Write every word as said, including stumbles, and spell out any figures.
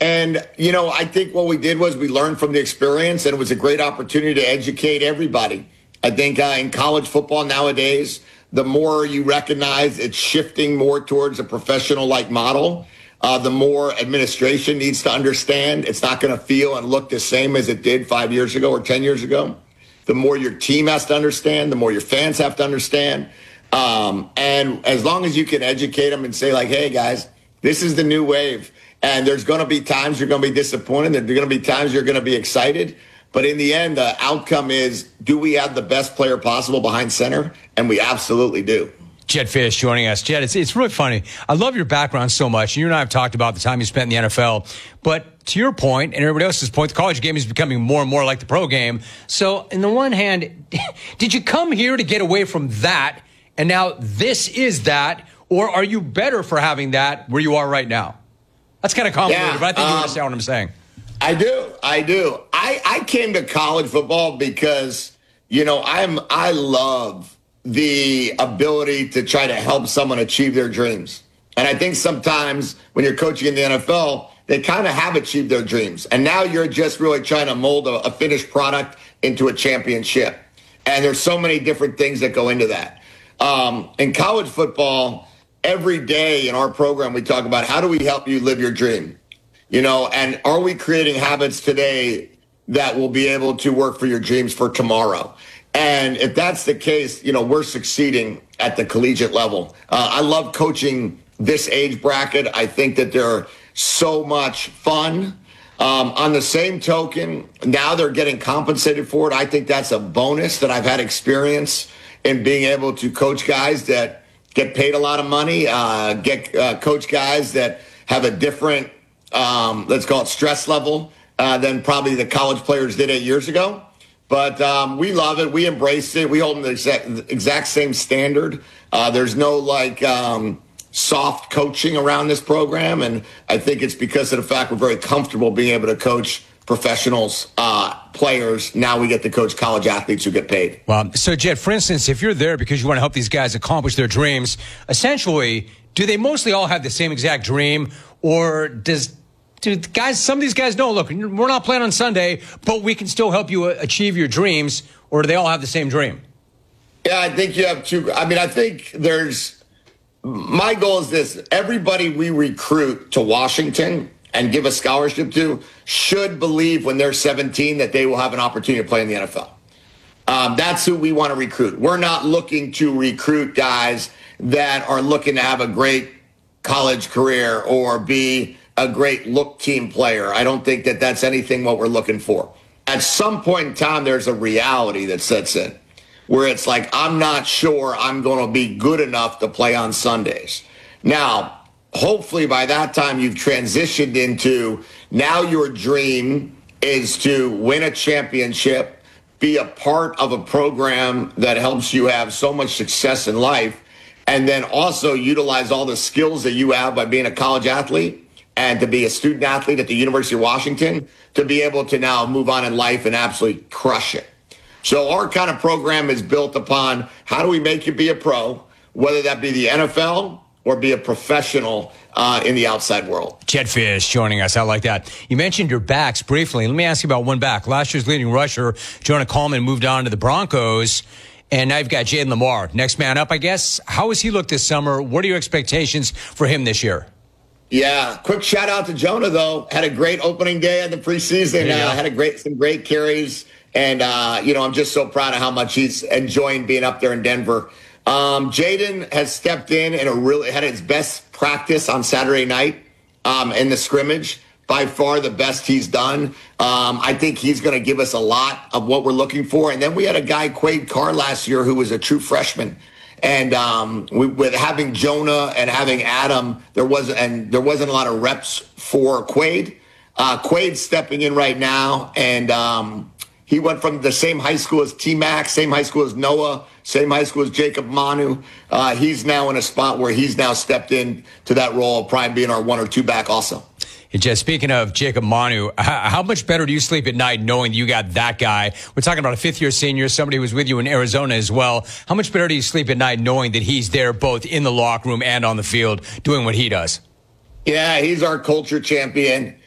And, you know, I think what we did was we learned from the experience, and it was a great opportunity to educate everybody. I think uh, in college football nowadays, the more you recognize it's shifting more towards a professional-like model, uh, the more administration needs to understand it's not going to feel and look the same as it did five years ago or ten years ago. The more your team has to understand, the more your fans have to understand. Um, and as long as you can educate them and say, like, hey, guys, this is the new wave. And there's going to be times you're going to be disappointed. There's going to be times you're going to be excited. But in the end, the outcome is, do we have the best player possible behind center? And we absolutely do. Jedd Fisch joining us. Jed, it's, it's really funny. I love your background so much. You and I have talked about the time you spent in the N F L. But to your point and everybody else's point, the college game is becoming more and more like the pro game. So, on the one hand, did you come here to get away from that, and now this is that? Or are you better for having that where you are right now? That's kind of complicated, yeah, but I think um, you understand what I'm saying. I do. I do. I, I came to college football because, you know, I'm I love the ability to try to help someone achieve their dreams. And I think sometimes when you're coaching in the N F L, they kind of have achieved their dreams. And now you're just really trying to mold a, a finished product into a championship. And there's so many different things that go into that. Um, in college football, every day in our program, we talk about how do we help you live your dream? You know, and are we creating habits today that will be able to work for your dreams for tomorrow? And if that's the case, you know, we're succeeding at the collegiate level. Uh, I love coaching this age bracket. I think that they're so much fun. Um, on the same token, now they're getting compensated for it. I think that's a bonus that I've had experience in being able to coach guys that get paid a lot of money, uh, get uh, coach guys that have a different, um, let's call it stress level uh, than probably the college players did eight years ago. But um, we love it. We embrace it. We hold them the exact, exact same standard. Uh, there's no like um, soft coaching around this program. And I think it's because of the fact we're very comfortable being able to coach professionals, uh, players. Now we get to coach college athletes who get paid. Well, so Jed, for instance, if you're there because you want to help these guys accomplish their dreams, essentially, do they mostly all have the same exact dream, or does do guys? Some of these guys know, look, we're not playing on Sunday, but we can still help you achieve your dreams, or do they all have the same dream? Yeah, I think you have two. I mean, I think there's. My goal is this: everybody we recruit to Washington and give a scholarship to should believe when they're seventeen that they will have an opportunity to play in the N F L. Um, that's who we want to recruit. We're not looking to recruit guys that are looking to have a great college career or be a great look team player. I don't think that that's anything what we're looking for. At some point in time, there's a reality that sets in where it's like, I'm not sure I'm going to be good enough to play on Sundays. Now, hopefully by that time you've transitioned into now your dream is to win a championship, be a part of a program that helps you have so much success in life, and then also utilize all the skills that you have by being a college athlete and to be a student athlete at the University of Washington to be able to now move on in life and absolutely crush it. So our kind of program is built upon how do we make you be a pro, whether that be the N F L or be a professional uh, in the outside world. Jedd Fisch joining us. I like that. You mentioned your backs briefly. Let me ask you about one back. Last year's leading rusher, Jonah Coleman, moved on to the Broncos, and now you've got Jayden Limar. Next man up, I guess. How has he looked this summer? What are your expectations for him this year? Yeah, quick shout out to Jonah, though. Had a great opening day of the preseason. Uh, had a great some great carries. And, uh, you know, I'm just so proud of how much he's enjoying being up there in Denver. Um, Jayden has stepped in and a really had his best practice on Saturday night um, in the scrimmage. By far the best he's done. Um, I think he's going to give us a lot of what we're looking for. And then we had a guy, Quade Carr, last year who was a true freshman. And um, we, with having Jonah and having Adam, there wasn't and there wasn't a lot of reps for Quade. Uh, Quade's stepping in right now, and um, he went from the same high school as T-Mac, same high school as Noah, same high school as Jacob Manu. Uh, he's now in a spot where he's now stepped in to that role of probably being our one or two back also. And just speaking of Jacob Manu, how, how much better do you sleep at night knowing you got that guy? We're talking about a fifth-year senior, somebody who was with you in Arizona as well. How much better do you sleep at night knowing that he's there both in the locker room and on the field doing what he does? Yeah, he's our culture champion.